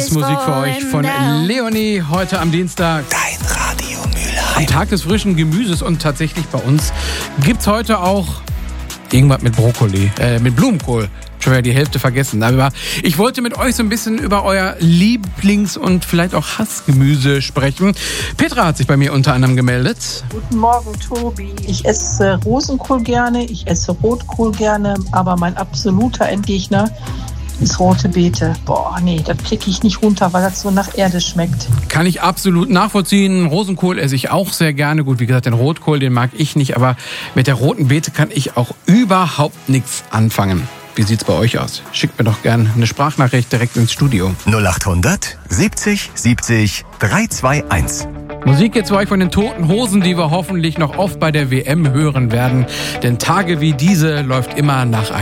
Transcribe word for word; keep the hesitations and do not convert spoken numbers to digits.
Dance-Musik für euch von Leonie heute am Dienstag. Dein Radio Mülheim. Am Tag des frischen Gemüses und tatsächlich bei uns gibt's heute auch irgendwas mit Brokkoli, äh, mit Blumenkohl. Schon wieder die Hälfte vergessen. Aber ich wollte mit euch so ein bisschen über euer Lieblings- und vielleicht auch Hassgemüse sprechen. Petra hat sich bei mir unter anderem gemeldet. Guten Morgen, Tobi. Ich esse Rosenkohl gerne, ich esse Rotkohl gerne, aber mein absoluter Endgegner ist rote Beete. Boah, nee, das kriege ich nicht runter, weil das so nach Erde schmeckt. Kann ich absolut nachvollziehen. Rosenkohl esse ich auch sehr gerne. Gut, wie gesagt, den Rotkohl, den mag ich nicht. Aber mit der roten Beete kann ich auch überhaupt nichts anfangen. Wie sieht's bei euch aus? Schickt mir doch gerne eine Sprachnachricht direkt ins Studio. null achthundert siebzig siebzig dreihunderteinundzwanzig. Musik jetzt für euch von den Toten Hosen, die wir hoffentlich noch oft bei der W M hören werden. Denn Tage wie diese läuft immer nach